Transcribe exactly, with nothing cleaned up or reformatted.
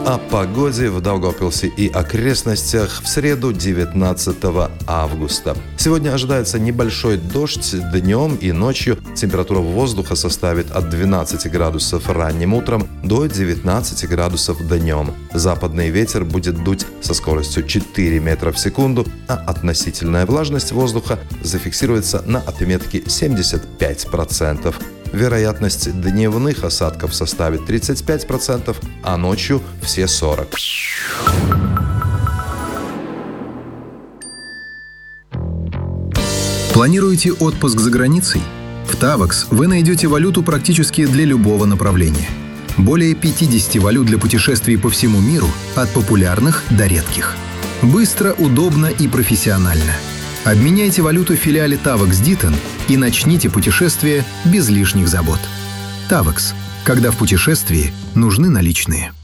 О погоде в Даугавпилсе и окрестностях в среду девятнадцатого августа. Сегодня ожидается небольшой дождь днем и ночью. Температура воздуха составит от двенадцати градусов ранним утром до девятнадцати градусов днем. Западный ветер будет дуть со скоростью четыре метра в секунду, а относительная влажность воздуха зафиксируется на отметке семьдесят пять процентов. Вероятность дневных осадков составит тридцать пять процентов, а ночью все сорок процентов. Планируете отпуск за границей? В Tavax вы найдете валюту практически для любого направления. Более пятидесяти валют для путешествий по всему миру, от популярных до редких. Быстро, удобно и профессионально. Обменяйте валюту в филиале Tavax Ditton и начните путешествие без лишних забот. Tavax. Когда в путешествии нужны наличные.